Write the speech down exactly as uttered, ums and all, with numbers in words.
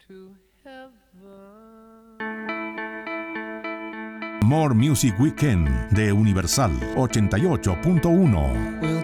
to heaven. More Music Weekend de Universal ochenta y ocho punto uno. We'll